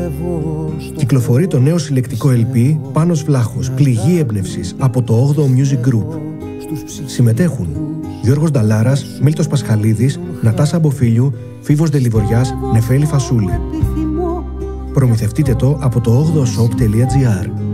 Κυκλοφορεί το νέο συλλεκτικό LP Πάνος Βλάχος, πληγή έμπνευσης από το 8ο Music Group. Συμμετέχουν Γιώργος Νταλάρας, Μίλτος Πασχαλίδης, Νατάσα Μποφίλιου, Φίβος Δελιβοριάς, Νεφέλη Φασούλη. Προμηθευτείτε το από το 8oshop.gr.